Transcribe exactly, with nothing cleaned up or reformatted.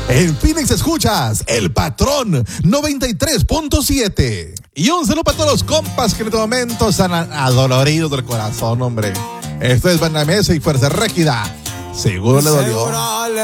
En Phoenix escuchas El Patrón noventa y tres punto siete. Y un saludo para todos los compas que en este momento están adoloridos del corazón, hombre. Esto es Banda M S y Fuerza Régida. Seguro le dolió.